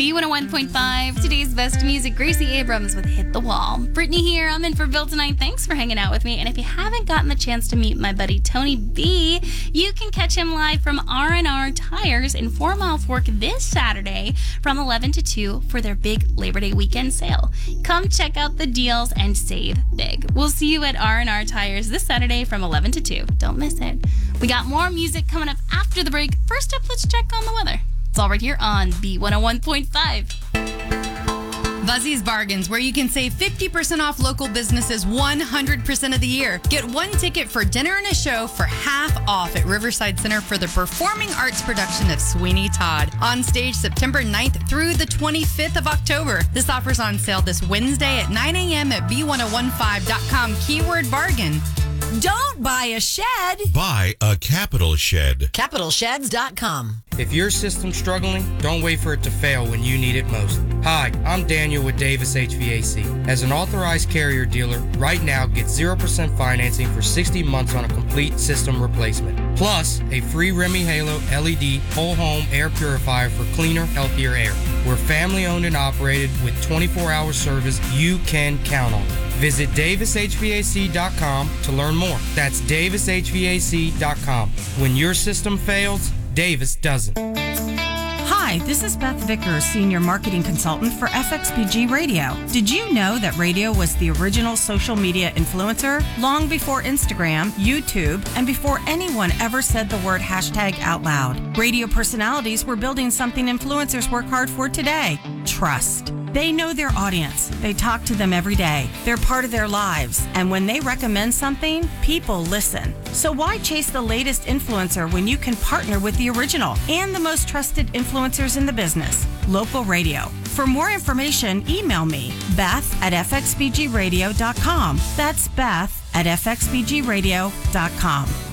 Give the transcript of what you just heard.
B101.5, today's best music, Gracie Abrams with Hit the Wall. Brittany here, I'm in for Bill tonight. Thanks for hanging out with me. And if you haven't gotten the chance to meet my buddy Tony B, you can catch him live from R&R Tires in 4 Mile Fork this Saturday from 11 to 2 for their big Labor Day weekend sale. Come check out the deals and save big. We'll see you at R&R Tires this Saturday from 11 to 2. Don't miss it. We got more music coming up after the break. First up, let's check on the weather. It's all right here on B101.5. Buzzy's Bargains, where you can save 50% off local businesses 100% of the year. Get 1 ticket for dinner and a show for half off at Riverside Center for the performing arts production of Sweeney Todd. On stage September 9th through the 25th of October. This offer's on sale this Wednesday at 9 a.m. at B1015.com. Keyword bargain. Don't buy a shed. Buy a Capital Shed. CapitalSheds.com. If your system's struggling, don't wait for it to fail when you need it most. Hi, I'm Daniel with Davis HVAC. As an authorized Carrier dealer, right now get 0% financing for 60 months on a complete system replacement. Plus, a free Remy Halo LED whole home air purifier for cleaner, healthier air. We're family owned and operated with 24-hour service you can count on. Visit DavisHVAC.com to learn more. That's DavisHVAC.com. When your system fails, Davis doesn't. Hi, this is Beth Vickers, Senior Marketing Consultant for FXBG Radio. Did you know that radio was the original social media influencer? Long before Instagram, YouTube, and before anyone ever said the word hashtag out loud. Radio personalities were building something influencers work hard for today: trust. They know their audience. They talk to them every day. They're part of their lives. And when they recommend something, people listen. So why chase the latest influencer when you can partner with the original and the most trusted influencers in the business? Local radio. For more information, email me, Beth@fxbgradio.com. That's Beth@fxbgradio.com.